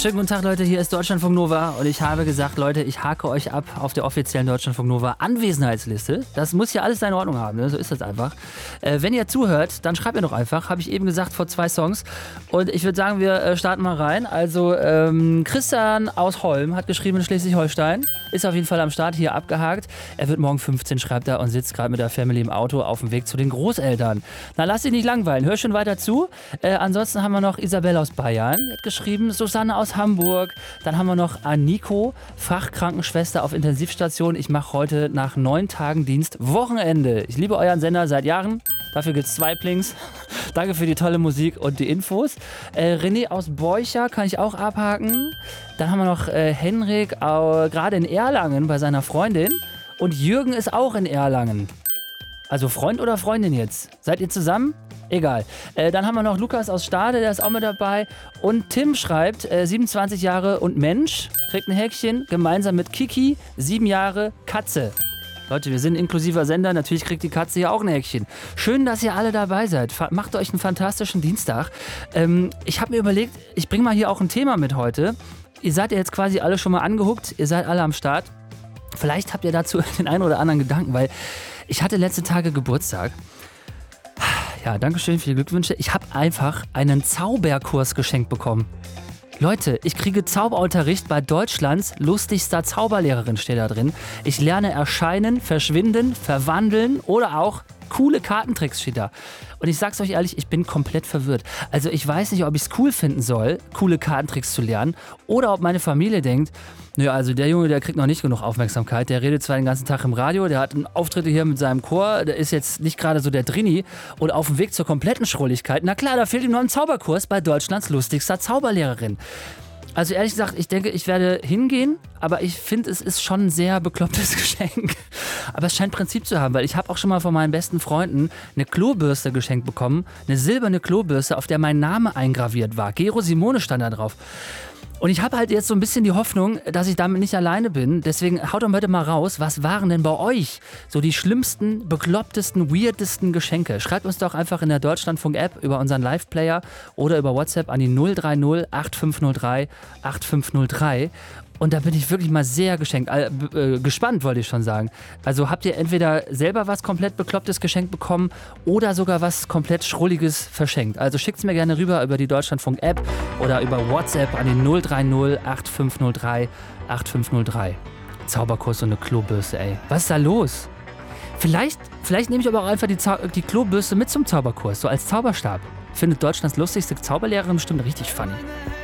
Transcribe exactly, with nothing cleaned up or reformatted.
Schönen guten Tag, Leute, hier ist Deutschlandfunk Nova und ich habe gesagt, Leute, ich hake euch ab auf der offiziellen Deutschlandfunk Nova Anwesenheitsliste. Das muss hier alles seine Ordnung haben, ne? So ist das einfach. Äh, wenn ihr zuhört, dann schreibt mir doch einfach, habe ich eben gesagt, vor zwei Songs. Und ich würde sagen, wir äh, starten mal rein. Also ähm, Christian aus Holm hat geschrieben in Schleswig-Holstein, ist auf jeden Fall am Start, hier abgehakt. Er wird morgen fünfzehn, schreibt er, und sitzt gerade mit der Family im Auto auf dem Weg zu den Großeltern. Na, lass dich nicht langweilen, hör schon weiter zu. Äh, ansonsten haben wir noch Isabel aus Bayern, die hat geschrieben, Susanne aus Hamburg. Dann haben wir noch Aniko, Fachkrankenschwester auf Intensivstation. Ich mache heute nach neun Tagen Dienst Wochenende. Ich liebe euren Sender seit Jahren. Dafür gibt es zwei Plings. Danke für die tolle Musik und die Infos. Äh, René aus Beucher kann ich auch abhaken. Dann haben wir noch äh, Henrik, äh, gerade in Erlangen bei seiner Freundin. Und Jürgen ist auch in Erlangen. Also Freund oder Freundin jetzt? Seid ihr zusammen? Egal. Äh, dann haben wir noch Lukas aus Stade, der ist auch mit dabei. Und Tim schreibt, äh, siebenundzwanzig Jahre und Mensch, kriegt ein Häkchen, gemeinsam mit Kiki, sieben Jahre Katze. Leute, wir sind ein inklusiver Sender, natürlich kriegt die Katze hier auch ein Häkchen. Schön, dass ihr alle dabei seid. Macht euch einen fantastischen Dienstag. Ähm, ich habe mir überlegt, ich bringe mal hier auch ein Thema mit heute. Ihr seid ja jetzt quasi alle schon mal angehuckt, ihr seid alle am Start. Vielleicht habt ihr dazu den einen oder anderen Gedanken, weil ich hatte letzte Tage Geburtstag. Ja, danke schön für die Glückwünsche. Ich habe einfach einen Zauberkurs geschenkt bekommen. Leute, ich kriege Zauberunterricht bei Deutschlands lustigster Zauberlehrerin, steht da drin. Ich lerne erscheinen, verschwinden, verwandeln oder auch coole Kartentricks, steht da. Und ich sag's euch ehrlich, ich bin komplett verwirrt. Also ich weiß nicht, ob ich es cool finden soll, coole Kartentricks zu lernen, oder ob meine Familie denkt, naja, also der Junge, der kriegt noch nicht genug Aufmerksamkeit. Der redet zwar den ganzen Tag im Radio, der hat Auftritte hier mit seinem Chor, der ist jetzt nicht gerade so der Drini und auf dem Weg zur kompletten Schrulligkeit. Na klar, da fehlt ihm noch ein Zauberkurs bei Deutschlands lustigster Zauberlehrerin. Also ehrlich gesagt, ich denke, ich werde hingehen, aber ich finde, es ist schon ein sehr beklopptes Geschenk. Aber es scheint Prinzip zu haben, weil ich habe auch schon mal von meinen besten Freunden eine Klobürste geschenkt bekommen, eine silberne Klobürste, auf der mein Name eingraviert war. Gero Simone stand da drauf. Und ich habe halt jetzt so ein bisschen die Hoffnung, dass ich damit nicht alleine bin. Deswegen haut doch heute mal raus, was waren denn bei euch so die schlimmsten, beklopptesten, weirdesten Geschenke? Schreibt uns doch einfach in der Deutschlandfunk-App über unseren Live-Player oder über WhatsApp an die null drei null acht fünf null drei acht fünf null drei. Und da bin ich wirklich mal sehr geschenkt, äh, äh, gespannt, wollte ich schon sagen. Also habt ihr entweder selber was komplett Beklopptes geschenkt bekommen oder sogar was komplett Schrulliges verschenkt. Also schickt es mir gerne rüber über die Deutschlandfunk-App oder über WhatsApp an die null drei null acht fünf null drei acht fünf null drei. Zauberkurs und eine Klobürste, ey. Was ist da los? Vielleicht, vielleicht nehme ich aber auch einfach die, Zau- die Klobürste mit zum Zauberkurs, so als Zauberstab. Findet Deutschlands lustigste Zauberlehrerin bestimmt richtig funny.